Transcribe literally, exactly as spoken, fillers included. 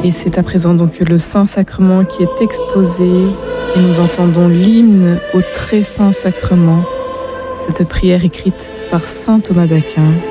Et c'est à présent donc le Saint-Sacrement qui est exposé et nous entendons l'hymne au très saint sacrement, cette prière écrite par saint Thomas d'Aquin.